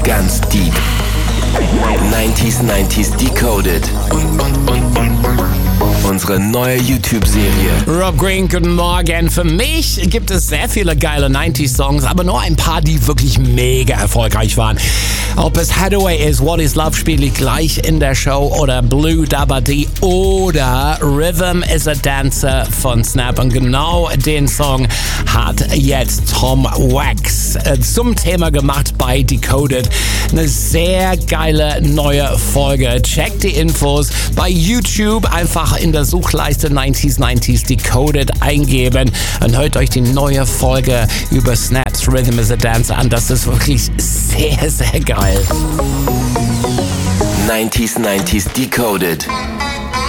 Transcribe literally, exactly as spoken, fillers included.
ganz deep. neunziger neunziger Decoded. Unsere neue YouTube-Serie. Rob Green, guten Morgen. Für mich gibt es sehr viele geile neunziger-Songs, aber nur ein paar, die wirklich mega erfolgreich waren. Ob es Hathaway ist, What is Love spiele ich gleich in der Show, oder Blue Dabba Dee oder Rhythm is a Dancer von Snap. Und genau den Song hat jetzt Tom Wax zum Thema gemacht bei Decoded. Eine sehr geile neue Folge. Checkt die Infos bei YouTube, einfach in der Suchleiste neunziger neunziger Decoded eingeben und hört euch die neue Folge über Snaps Rhythm is a Dancer an. Das ist wirklich sehr, sehr geil. neunziger neunziger Decoded.